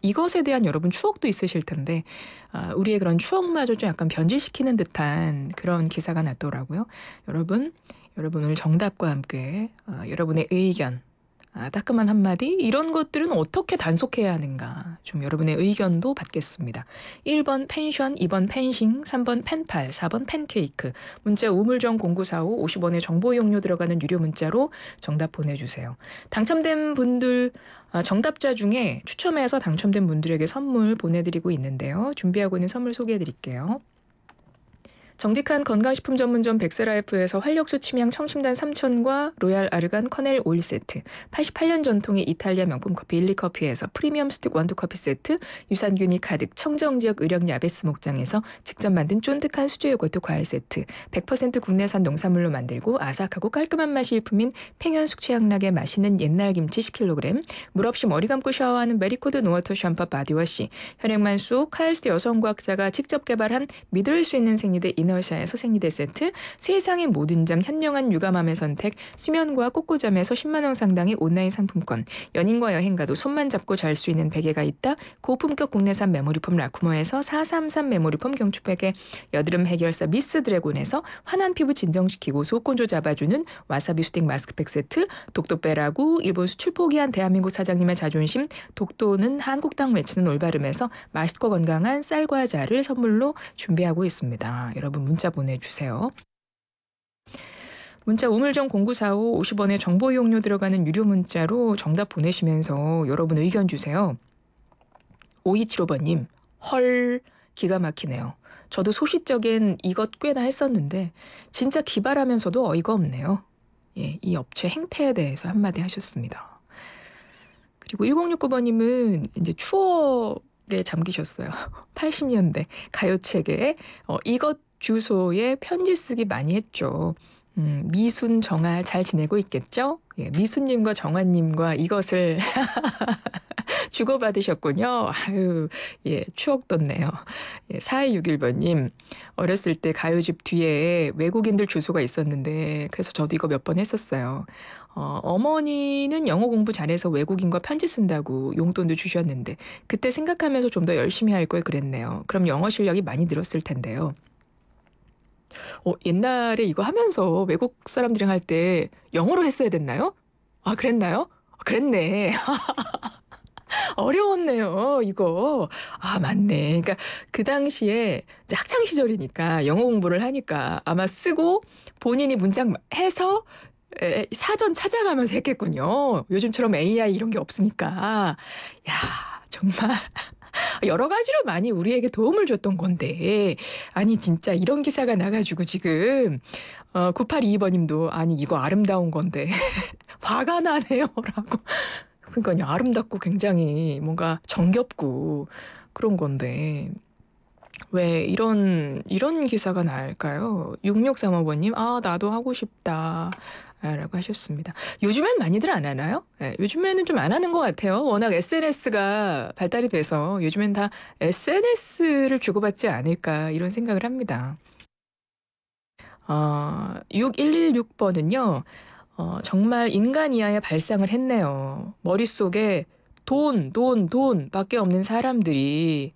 이것에 대한 여러분 추억도 있으실 텐데 우리의 그런 추억마저 좀 약간 변질시키는 듯한 그런 기사가 났더라고요. 여러분 오늘 정답과 함께 여러분의 의견 따끔한 한마디 이런 것들은 어떻게 단속해야 하는가 좀 여러분의 의견도 받겠습니다. 1번 펜션, 2번 펜싱, 3번 펜팔, 4번 팬케이크 문자 우물정 0945 50원의 정보 이용료 들어가는 유료 문자로 정답 보내주세요. 당첨된 분들 정답자 중에 추첨해서 당첨된 분들에게 선물 보내드리고 있는데요. 준비하고 있는 선물 소개해드릴게요. 정직한 건강식품 전문점 백세라이프에서 활력소 침향 청심단 3000과 로얄 아르간 커넬 오일 세트, 88년 전통의 이탈리아 명품 커피 일리커피에서 프리미엄 스틱 원두커피 세트, 유산균이 가득 청정지역 의령 야베스 목장에서 직접 만든 쫀득한 수제 요거트 과일 세트, 100% 국내산 농산물로 만들고 아삭하고 깔끔한 맛이 일품인 팽현숙 최양락의 맛있는 옛날 김치 10kg, 물 없이 머리 감고 샤워하는 메리코드 노워터 샴푸 바디워시, 혈액만 속 카이스트 여성과학자가 직접 개발한 믿을 수 있는 생리대 이너샤에서 생리대 세트, 세상의 모든 잠 현명한 육아맘의 선택 수면과 꼬꼬잠에서 10만 원 상당의 온라인 상품권, 연인과 여행 가도 손만 잡고 잘 수 있는 베개가 있다 고품격 국내산 메모리폼 라쿠머에서 433 메모리폼 경추베개, 여드름 해결사 미스 드래곤에서 환한 피부 진정시키고 속건조 잡아주는 와사비 수딩 마스크팩 세트, 독도 빼라고 일본 수출 포기한 대한민국 사장님의 자존심 독도는 한국당 외치는 올바름에서 맛있고 건강한 쌀과자를 선물로 준비하고 있습니다. 여러분 문자 보내주세요. 문자 우물정 0945 50원의 정보 이용료 들어가는 유료 문자로 정답 보내시면서 여러분 의견 주세요. 5275번님 헐 기가 막히네요. 저도 소시적인 이것 꽤나 했었는데 진짜 기발하면서도 어이가 없네요. 예, 이 업체 행태에 대해서 한마디 하셨습니다. 그리고 1069번님은 이제 추억에 잠기셨어요. 80년대 가요체계에 이것 주소에 편지 쓰기 많이 했죠. 미순, 정아 잘 지내고 있겠죠? 예, 미순님과 정아님과 이것을 주고받으셨군요. 아유, 예, 추억 돋네요. 예, 4261번님, 어렸을 때 가요집 뒤에 외국인들 주소가 있었는데, 그래서 저도 이거 몇 번 했었어요. 어머니는 영어 공부 잘해서 외국인과 편지 쓴다고 용돈도 주셨는데, 그때 생각하면서 좀 더 열심히 할 걸 그랬네요. 그럼 영어 실력이 많이 늘었을 텐데요. 옛날에 이거 하면서 외국 사람들이랑 할 때 영어로 했어야 됐나요? 아, 그랬나요? 그랬네. 어려웠네요, 이거. 아, 맞네. 그러니까 그 당시에 이제 학창 시절이니까 영어 공부를 하니까 아마 쓰고 본인이 문장 해서 사전 찾아가면서 했겠군요. 요즘처럼 AI 이런 게 없으니까. 야, 정말 여러 가지로 많이 우리에게 도움을 줬던 건데 아니 진짜 이런 기사가 나가지고 지금 9822번님도 아니 이거 아름다운 건데 화가 나네요라고. 그러니까요. 아름답고 굉장히 뭔가 정겹고 그런 건데 왜 이런 기사가 나올까요? 6635번님 아 나도 하고 싶다. 라고 하셨습니다. 요즘엔 많이들 안 하나요? 네, 요즘에는 좀 안 하는 것 같아요. 워낙 SNS가 발달이 돼서 요즘엔 다 SNS를 주고받지 않을까 이런 생각을 합니다. 6116번은요. 정말 인간 이하의 발상을 했네요. 머릿속에 돈 밖에 없는 사람들이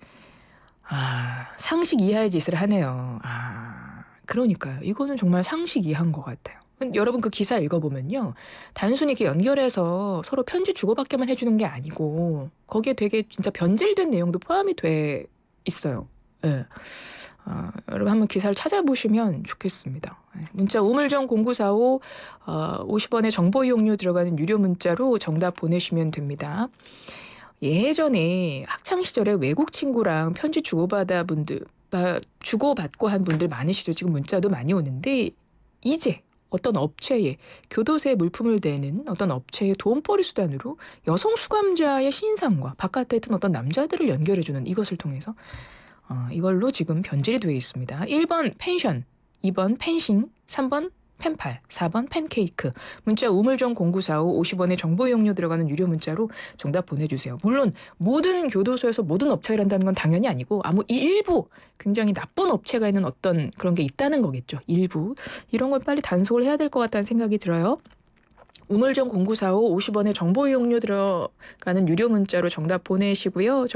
상식 이하의 짓을 하네요. 그러니까요. 이거는 정말 상식 이하인 것 같아요. 여러분 그 기사 읽어보면요. 단순히 이렇게 연결해서 서로 편지 주고받게만 해주는 게 아니고 거기에 되게 진짜 변질된 내용도 포함이 돼 있어요. 네. 여러분 한번 기사를 찾아보시면 좋겠습니다. 문자 우물정 0945 50원의 정보 이용료 들어가는 유료 문자로 정답 보내시면 됩니다. 예전에 학창 시절에 외국 친구랑 편지 주고받고 한 분들 많으시죠. 지금 문자도 많이 오는데 이제 어떤 업체에 교도소에 물품을 대는 어떤 업체의 돈벌이 수단으로 여성 수감자의 신상과 바깥에 있던 어떤 남자들을 연결해주는 이것을 통해서 이걸로 지금 변질이 되어 있습니다. 1번 펜션, 2번 펜싱, 3번 펜팔, 4번 팬케이크. 문자 우물정 0945 50원의 정보 이용료 들어가는 유료 문자로 정답 보내주세요. 물론 모든 교도소에서 모든 업체가 일한다는 건 당연히 아니고 일부 굉장히 나쁜 업체가 있는 어떤 그런 게 있다는 거겠죠. 일부. 이런 걸 빨리 단속을 해야 될 것 같다는 생각이 들어요. 우물정 0945 50원의 정보 이용료 들어가는 유료 문자로 정답 보내시고요.